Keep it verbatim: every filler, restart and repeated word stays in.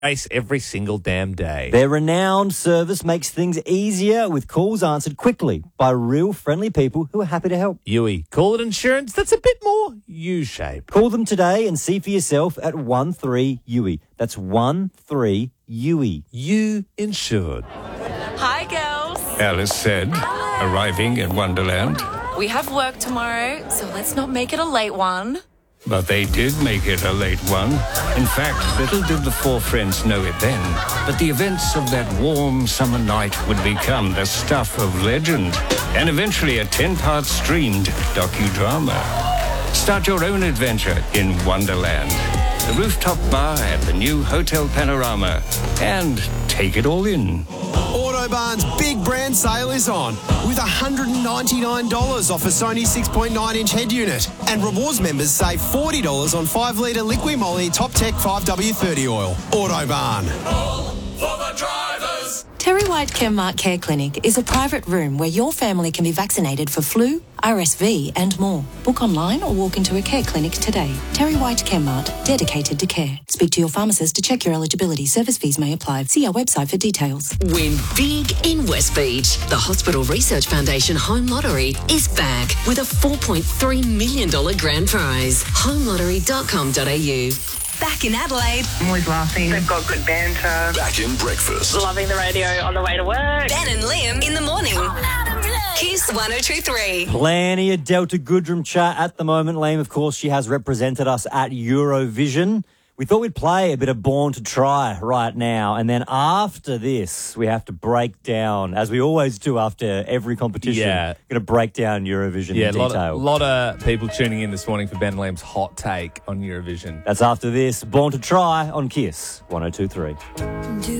race every single damn day. Their renowned service makes things easier with calls answered quickly by real friendly people who are happy to help. Yui, call it insurance that's a bit more U-shaped. Call them today and see for yourself at one three Yui. That's one three Yui. You insured. Hi, girls. Alice said, arriving in Wonderland. We have work tomorrow, so let's not make it a late one. But they did make it a late one. In fact, little did the four friends know it then, but the events of that warm summer night would become the stuff of legend, and eventually a ten-part streamed docudrama. Start your own adventure in Wonderland, the rooftop bar at the new Hotel Panorama, and take it all in. Autobarn's big brand sale is on with one hundred ninety-nine dollars off a Sony six point nine inch head unit. And rewards members save forty dollars on five litre Liqui Moly Top Tech five W thirty oil. Autobarn. All for the drivers. Terry White Caremark Care Clinic is a private room where your family can be vaccinated for flu, R S V and more. Book online or walk into a care clinic today. Terry White Caremark, dedicated to care. Speak to your pharmacist to check your eligibility. Service fees may apply. See our website for details. Win big in West Beach. The Hospital Research Foundation Home Lottery is back with a four point three million dollars grand prize. home lottery dot com dot a u. Back in Adelaide. I'm always laughing. They've got good banter. Back in breakfast. Loving the radio on the way to work. Ben and Liam in the morning. Kiss one oh two three. Plenty of Delta Goodrum chat at the moment. Liam, of course, she has represented us at Eurovision. We thought we'd play a bit of Born to Try right now, and then after this, we have to break down, as we always do after every competition, Yeah. going to break down Eurovision Yeah, in a lot detail. of, lot of people tuning in this morning for Ben Lamb's hot take on Eurovision. That's after this. Born to Try on Kiss one oh two three.